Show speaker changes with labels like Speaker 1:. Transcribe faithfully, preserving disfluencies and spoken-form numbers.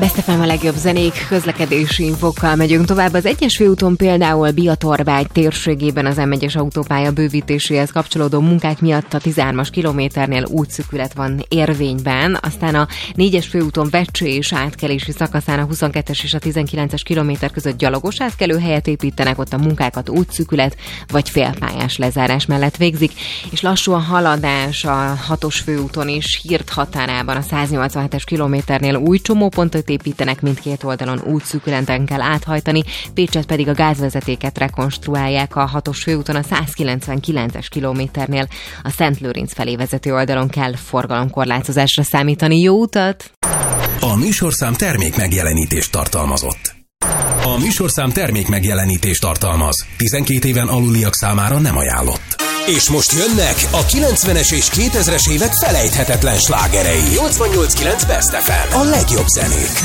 Speaker 1: Best ef em a legjobb zenék, közlekedési infókkal megyünk tovább. Az egyes főúton például Biatorbágy térségében az em egyes autópálya bővítéséhez kapcsolódó munkák miatt a tizenhármas kilométernél útszűkület van érvényben, aztán a négyes főúton Vecsés átkelési szakaszán a huszonkettes és a tizenkilences kilométer között gyalogos átkelőhelyet építenek, ott a munkákat útszűkület vagy félpályás lezárás mellett végzik, és lassú a haladás a hatos főúton is, Hírt határában a száznyolcvanhetes kilométernél új csomópontot építenek, mindkét oldalon útszűkületen kell áthajtani, Pécset pedig a gázvezetéket rekonstruálják a hatos főúton a százkilencvenkilences kilométernél, a Szentlőrinc felé vezető oldalon kell forgalomkorlátozásra számítani. Jó utat!
Speaker 2: A műsorszám termék megjelenítést tartalmazott. A műsorszám termék megjelenítést tartalmaz. tizenkét éven aluliak számára nem ajánlott. És most jönnek a kilencvenes és kétezres évek felejthetetlen slágerei. nyolcvannyolc kilenc Best ef em. A legjobb zenék.